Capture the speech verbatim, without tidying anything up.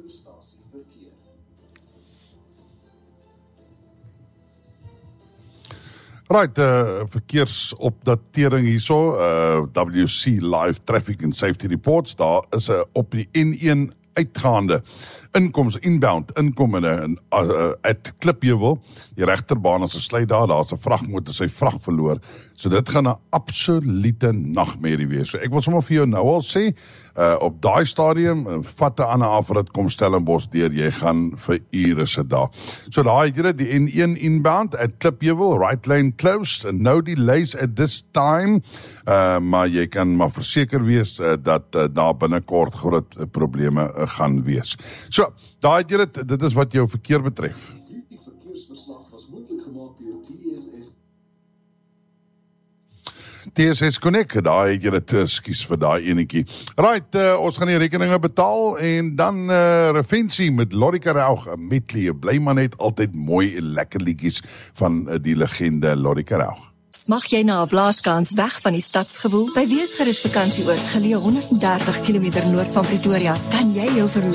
Right, uh, verkeersopdatering hierso, uh, W C Live Traffic and Safety Reports, daar is uh, op die N een uitgaande inkoms, inbound, inkomende in, uh, uh, at Klipheuwel, die regterbaan as 'n sluit daar, daar is 'n vragmotor sy vrag verloor, so dit gaan 'n absolute nagmerrie wees. So ek wil sommer vir jou nou al sê, uh, op daai stadium, uh, vat 'n ander afrit, kom Stellenbosch deur, jy gaan vir ure sit daar. So daar het jy die N een inbound at Klipheuwel, right lane closed, and no delays at this time, uh, maar jy kan maar verseker wees uh, dat uh, daar binnekort groot uh, probleme uh, gaan wees. So, daar het jy dit, dit is wat jou verkeer betref. Die verkeersverslag was moontlik gemaak deur T S S. T S S Connect, daar het jy dit, skies vir daai enetjie. Right, uh, ons gaan die rekeninge betaal en dan uh, Revensie met Lorika Raug, medley, bly maar net altyd mooi en lekker liedjies van uh, die legende Lorika Raug. Smag jy na 'n blaaskans weg van die stadsgewoel? By Weesgerus vakansieoord, geleë honderd en dertig kilometer noord van Pretoria, kan jy jou verloor